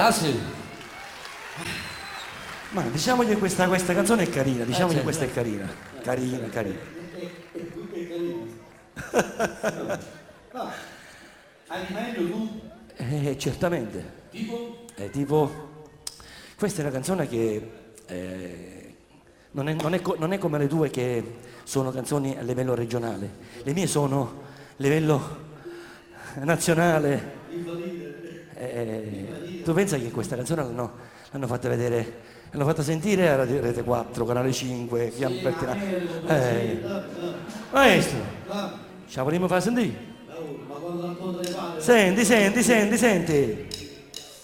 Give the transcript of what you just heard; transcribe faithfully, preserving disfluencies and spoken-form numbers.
là sì. Ma diciamo che questa, questa canzone è carina, diciamo Eh, che certo. questa è carina. Carina, carina. Hai di meglio tu? Eh, certamente. Tipo? È tipo... Questa è una canzone che eh, non, è, non, è, co- non è come le tue che sono canzoni a livello regionale. Le mie sono a livello nazionale. Eh, tu pensa che questa canzone l'hanno, l'hanno fatta vedere, l'hanno fatta sentire a Radio- Rete quattro, Canale cinque, Fiamma Bettina. Eh, maestro, ce la vogliamo far sentire? Senti, senti, senti, senti.